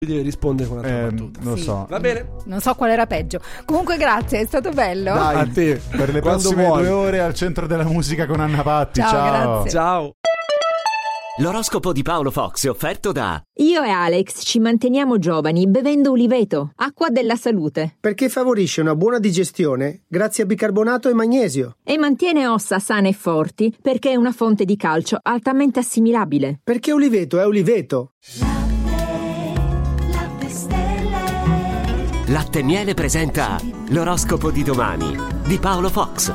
Deve rispondere con un'altra battuta. Non Sì. so. Va bene? Non so qual era peggio. Comunque grazie, è stato bello. Dai, a te. Per le Quando prossime vuoi. 2 ore al centro della musica con Anna Patti. Ciao, grazie. Ciao. L'oroscopo di Paolo Fox è offerto da Io e Alex ci manteniamo giovani bevendo Uliveto, acqua della salute, Perché favorisce una buona digestione grazie a bicarbonato e magnesio. e mantiene ossa sane e forti perché è una fonte di calcio altamente assimilabile. Perché Uliveto è Uliveto. Latte e Miele presenta l'oroscopo di domani di Paolo Fox.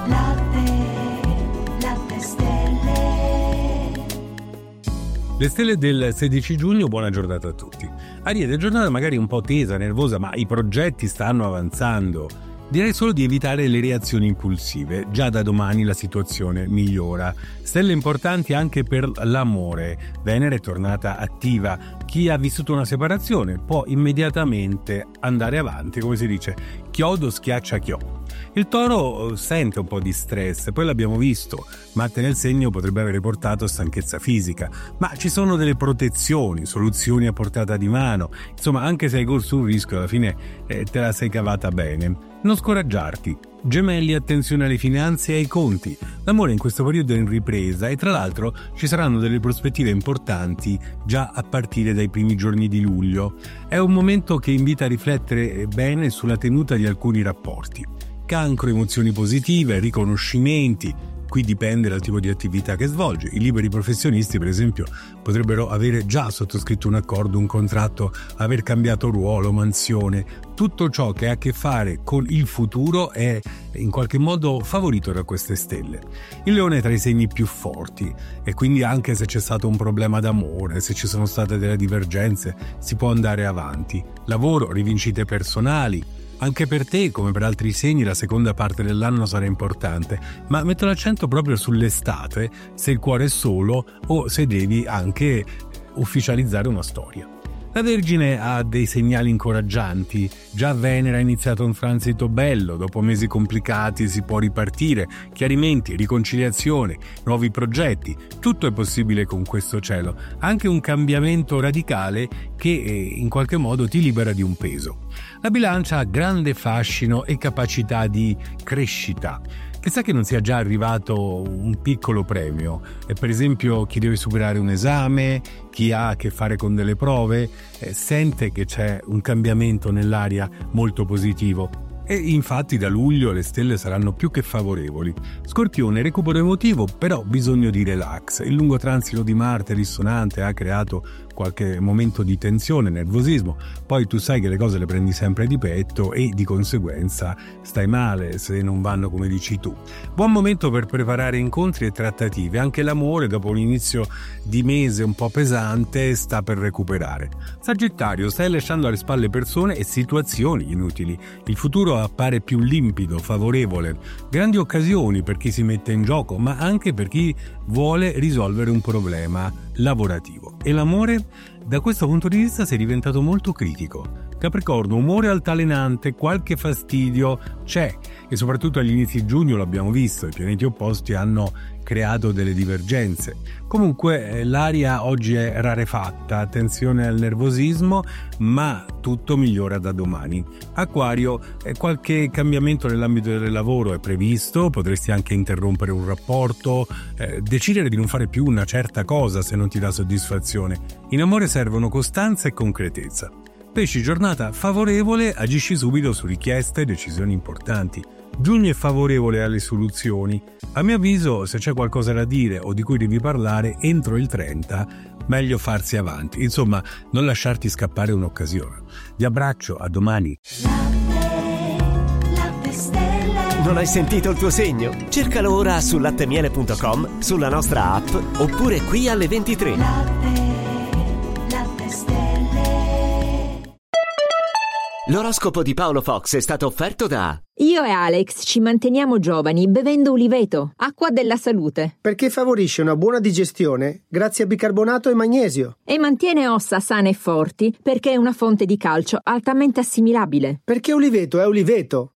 Le stelle del 16 giugno, buona giornata a tutti. Ariete, giornata magari un po' tesa, nervosa, ma i progetti stanno avanzando. Direi solo di evitare le reazioni impulsive. Già da domani la situazione migliora. Stelle importanti anche per l'amore. Venere è tornata attiva. Chi ha vissuto una separazione può immediatamente andare avanti, come si dice, chiodo schiaccia chiodo. Il Toro sente un po' di stress, poi l'abbiamo visto, Marte nel segno potrebbe avere portato stanchezza fisica, ma ci sono delle protezioni, soluzioni a portata di mano, insomma anche se hai corso un rischio alla fine te la sei cavata bene. Non scoraggiarti. Gemelli, attenzione alle finanze e ai conti. L'amore in questo periodo è in ripresa e tra l'altro ci saranno delle prospettive importanti già a partire dai primi giorni di luglio. È un momento che invita a riflettere bene sulla tenuta di alcuni rapporti. Cancro, emozioni positive, riconoscimenti. Qui dipende dal tipo di attività che svolge. I liberi professionisti, per esempio, potrebbero avere già sottoscritto un accordo, un contratto, aver cambiato ruolo, mansione. Tutto ciò che ha a che fare con il futuro è in qualche modo favorito da queste stelle. Il Leone è tra i segni più forti e quindi anche se c'è stato un problema d'amore, se ci sono state delle divergenze, si può andare avanti. Lavoro, rivincite personali. Anche per te, come per altri segni, la seconda parte dell'anno sarà importante, ma metto l'accento proprio sull'estate, se il cuore è solo o se devi anche ufficializzare una storia. La Vergine ha dei segnali incoraggianti. Già Venere ha iniziato un transito bello, dopo mesi complicati si può ripartire, chiarimenti, riconciliazione, nuovi progetti, tutto è possibile con questo cielo, anche un cambiamento radicale che in qualche modo ti libera di un peso. La Bilancia ha grande fascino e capacità di crescita. Chissà che non sia già arrivato un piccolo premio, per esempio chi deve superare un esame, chi ha a che fare con delle prove, sente che c'è un cambiamento nell'aria molto positivo. E infatti da luglio le stelle saranno più che favorevoli. Scorpione, recupero emotivo, però bisogno di relax. Il lungo transito di Marte dissonante ha creato qualche momento di tensione, nervosismo, poi tu sai che le cose le prendi sempre di petto e di conseguenza stai male se non vanno come dici tu. Buon momento per preparare incontri e trattative, anche l'amore dopo un inizio di mese un po' pesante sta per recuperare. Sagittario, stai lasciando alle spalle persone e situazioni inutili, il futuro appare più limpido, favorevole, grandi occasioni per chi si mette in gioco, ma anche per chi vuole risolvere un problema lavorativo. E l'amore? Da questo punto di vista sei diventato molto critico. Capricorno, umore altalenante, qualche fastidio c'è e soprattutto agli inizi di giugno l'abbiamo visto, i pianeti opposti hanno creato delle divergenze. Comunque l'aria oggi è rarefatta, attenzione al nervosismo, ma tutto migliora da domani. Acquario, qualche cambiamento nell'ambito del lavoro è previsto, potresti anche interrompere un rapporto, decidere di non fare più una certa cosa se non ti dà soddisfazione. In amore servono costanza e concretezza. Pesci, giornata favorevole, agisci subito su richieste e decisioni importanti. Giugno è favorevole alle soluzioni. A mio avviso, se c'è qualcosa da dire o di cui devi parlare, entro il 30, meglio farsi avanti. Insomma, non lasciarti scappare un'occasione. Vi abbraccio, a domani. Non hai sentito il tuo segno? Cercalo ora su lattemiele.com, sulla nostra app oppure qui alle 23. L'oroscopo di Paolo Fox è stato offerto da Io e Alex ci manteniamo giovani bevendo Uliveto, acqua della salute, Perché favorisce una buona digestione grazie a bicarbonato e magnesio. e mantiene ossa sane e forti perché è una fonte di calcio altamente assimilabile. Perché Uliveto è Uliveto.